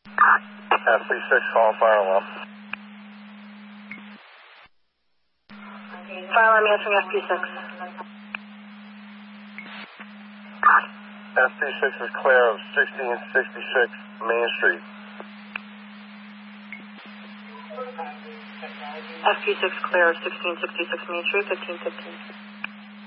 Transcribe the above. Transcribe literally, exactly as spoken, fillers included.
F P six, call fire alarm. Fire alarm answering F P six. F P six is clear of sixteen sixty-six Main Street. F P six clear of sixteen sixty-six Main Street, fifteen fifteen.